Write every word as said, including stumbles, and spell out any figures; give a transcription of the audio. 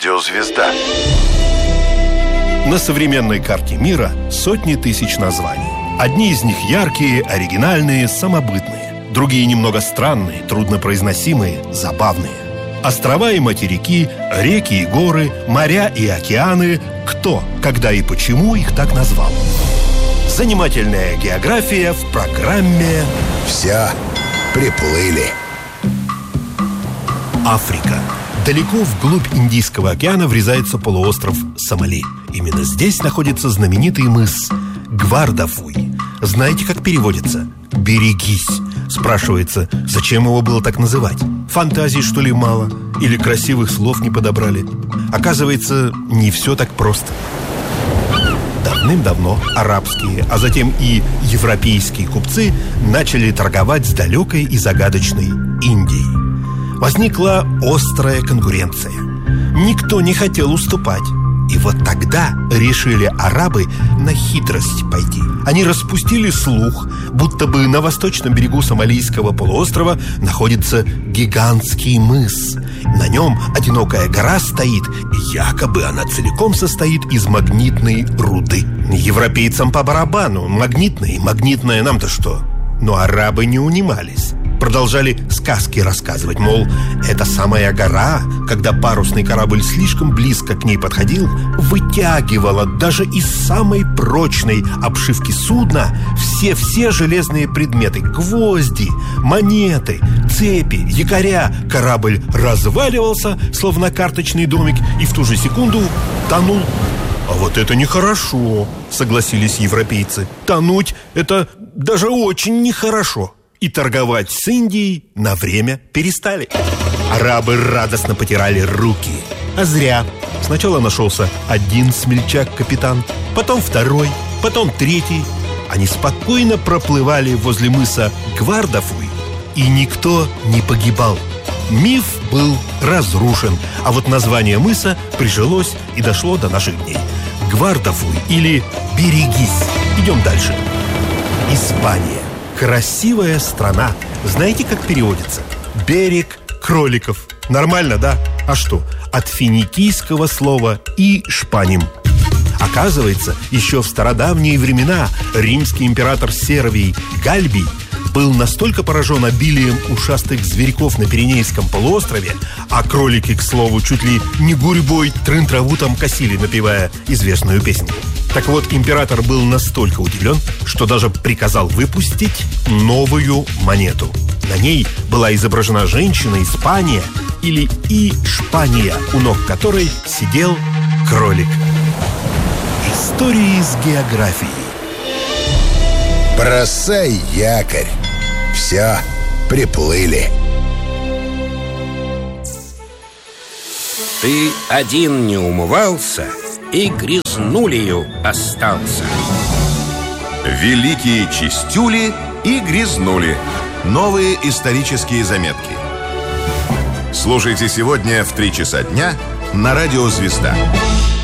Радиозвезда. На современной карте мира сотни тысяч названий. Одни из них яркие, оригинальные, самобытные. Другие немного странные, труднопроизносимые, забавные. Острова и материки, реки и горы, моря и океаны. Кто, когда и почему их так назвал? Занимательная география в программе «Все приплыли». Африка. Далеко вглубь Индийского океана врезается полуостров Сомали. Именно здесь находится знаменитый мыс Гвардафуй. Знаете, как переводится? «Берегись». Спрашивается, зачем его было так называть? Фантазии, что ли, мало? Или красивых слов не подобрали? Оказывается, не все так просто. Давным-давно арабские, а затем и европейские купцы начали торговать с далекой и загадочной Индией. Возникла острая конкуренция. Никто не хотел уступать. И вот тогда решили арабы на хитрость пойти. Они распустили слух, будто бы на восточном берегу Сомалийского полуострова находится гигантский мыс. На нем одинокая гора стоит, и якобы она целиком состоит из магнитной руды. Европейцам по барабану, магнитная, магнитная нам-то что? Но арабы не унимались. Продолжали сказки рассказывать, мол, эта самая гора, когда парусный корабль слишком близко к ней подходил, вытягивала даже из самой прочной обшивки судна все-все железные предметы: гвозди, монеты, цепи, якоря. Корабль разваливался, словно карточный домик, и в ту же секунду тонул. А вот это нехорошо, согласились европейцы. Тонуть – это даже очень нехорошо. И торговать с Индией на время перестали. Арабы радостно потирали руки. А зря. Сначала нашелся один смельчак-капитан, потом второй, потом третий. Они спокойно проплывали возле мыса Гвардафуй, и никто не погибал. Миф был разрушен, а вот название мыса прижилось и дошло до наших дней. Гвардафуй или «Берегись». Идем дальше. Испания. Красивая страна. Знаете, как переводится? Берег кроликов. Нормально, да? А что? От финикийского слова «и шпаним». Оказывается, еще в стародавние времена римский император Сервий Гальбий был настолько поражен обилием ушастых зверьков на Пиренейском полуострове, а кролики, к слову, чуть ли не гурьбой трын-траву там косили, напевая известную песенку. Так вот, император был настолько удивлен, что даже приказал выпустить новую монету. На ней была изображена женщина Испания или Ишпания, у ног которой сидел кролик. Истории с географией. Бросай якорь. Все, приплыли. Ты один не умывался и грязнулею остался. Великие чистюли и грязнули. Новые исторические заметки. Слушайте сегодня в три часа дня на Радио Звезда.